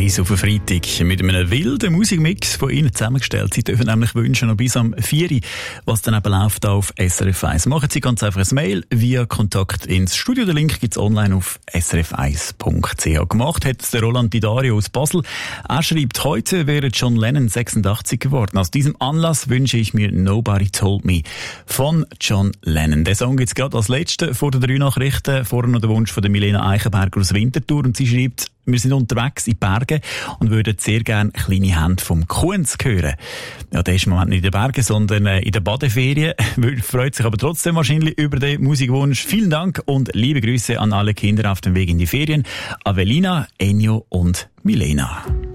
1 auf einen Freitag mit einem wilden Musikmix von Ihnen zusammengestellt. Sie dürfen nämlich wünschen, noch bis am 4 Uhr, was dann eben läuft auf SRF 1. Machen Sie ganz einfach ein Mail via Kontakt ins Studio. Der Link gibt es online auf srf1.ch. Gemacht hat es der Roland Didario aus Basel. Er schreibt, heute wäre John Lennon 86 geworden. Aus diesem Anlass wünsche ich mir Nobody Told Me von John Lennon. Der Song gibt es gerade als letzte vor den 3 Nachrichten. Vorher noch der Wunsch von der Milena Eichenberger aus Winterthur. Und sie schreibt, wir sind unterwegs in Bergen und würden sehr gerne kleine Hände vom Kunz hören. Ja, der ist im Moment nicht in den Bergen, sondern in der Badeferien. Freut sich aber trotzdem wahrscheinlich über den Musikwunsch. Vielen Dank und liebe Grüße an alle Kinder auf dem Weg in die Ferien. Avelina, Ennio und Milena.